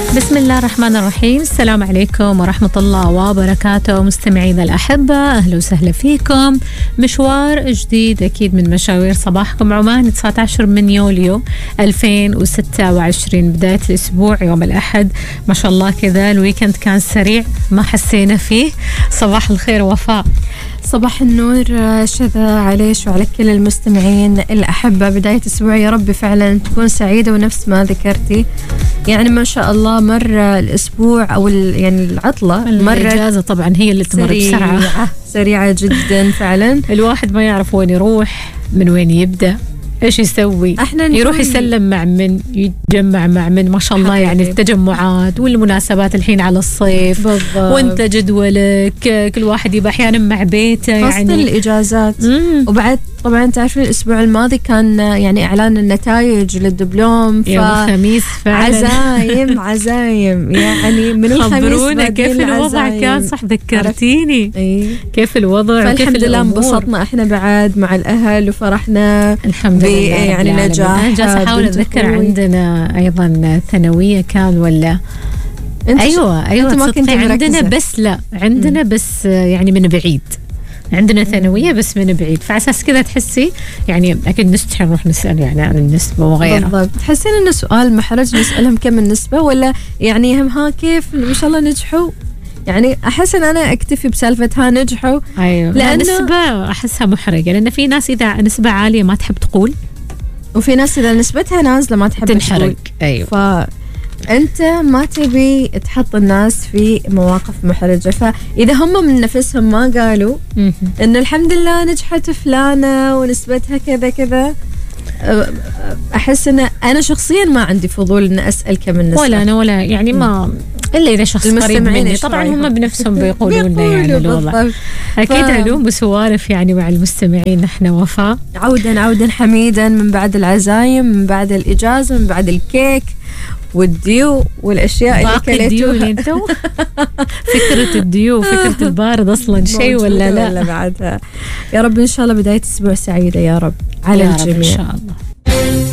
بسم الله الرحمن الرحيم. السلام عليكم ورحمة الله وبركاته مستمعينا الأحبة، أهلا وسهلا فيكم. مشوار جديد أكيد من مشاوير صباحكم عمان، 19 من يوليو 2026، بداية الأسبوع يوم الأحد. ما شاء الله كذا الويكند كان سريع ما حسينا فيه. صباح الخير وفاء. صباح النور شذا عليش وعلى كل المستمعين الأحبة. بداية أسبوع يا رب فعلا تكون سعيدة، ونفس ما ذكرتي يعني ما شاء الله مر الأسبوع أو يعني العطلة الإجازة طبعا هي اللي تمر بسرعة سريعة جدا فعلا. الواحد ما يعرف وين يروح، من وين يبدأ، ايش يسوي، يروح يسلم مع من، يتجمع مع من. ما شاء الله يعني التجمعات والمناسبات الحين على الصيف بالضبط. وانت جدولك كل واحد يبقى احيانا مع بيته يعني الإجازات. وبعد طبعا تعرفين الأسبوع الماضي كان يعني إعلان النتائج للدبلوم، يوم الخميس فعلا عزايم يعني من الخميس. خبرونا كيف الوضع كان، صح ذكرتيني كيف الوضع. فالحمد لله انبسطنا احنا بعد مع الأهل وفرحنا الحمد لله يعني نجاح. جالسة أحاول أتذكر عندنا أيضا ثانوية كان ولا أيوة ما كنت عندنا بس لا عندنا بس يعني من بعيد، عندنا ثانوية بس من بعيد، فعساس كذا تحسي يعني أكيد نستحي نروح نسأل يعني عن النسبة وغيرها. بالضبط. تحسين إنه سؤال محرج نسألهم كم النسبة، ولا يعني هم ها كيف إن شاء الله نجحوا؟ يعني أحس إن أنا أكتفي بسالفة ها نجحوا. أيوة لأن نسبة أحسها محرجة، لأن في ناس إذا نسبة عالية ما تحب تقول، وفي ناس إذا نسبتها نازلة ما تحب تنحرج. أيوة. فأنت ما تبي تحط الناس في مواقف محرجة، فإذا هم من نفسهم ما قالوا إن الحمد لله نجحت فلانة ونسبتها كذا كذا، أحس إن أنا شخصيا ما عندي فضول إن أسأل كم النسبة، ولا أنا ولا يعني ما إلا إذا شخص قريب مني. طبعا هم بنفسهم بيقولوا لنا يعني الوضع. أكيد علوم وسوالف يعني مع المستمعين. نحن وفاء عودا حميدا من بعد العزايم، من بعد الإجازة، من بعد الكيك والديو والأشياء اللي كليتوها. فكرة الديو وفكرة البارد أصلا شيء ولا لا؟ ولا بعدها. يا رب إن شاء الله بداية أسبوع سعيدة يا رب على الجميع. إن شاء الله.